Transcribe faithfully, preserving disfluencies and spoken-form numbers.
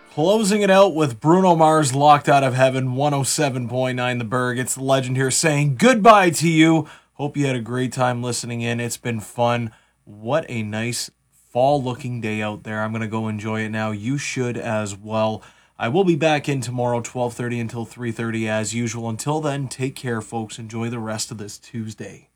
Closing it out with Bruno Mars, Locked Out of Heaven, one oh seven point nine The Berg. It's the legend here saying goodbye to you. Hope you had a great time listening in. It's been fun. What a nice fall-looking day out there. I'm going to go enjoy it now. You should as well. I will be back in tomorrow, twelve thirty until three thirty as usual. Until then, take care, folks. Enjoy the rest of this Tuesday.